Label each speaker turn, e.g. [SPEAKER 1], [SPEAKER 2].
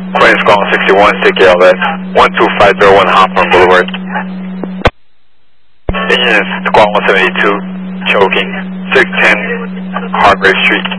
[SPEAKER 1] Queen Squad 61, take care of that. 12501 Hawthorne Boulevard. Engine is Squad 172, choking, 610 Hargrave Street.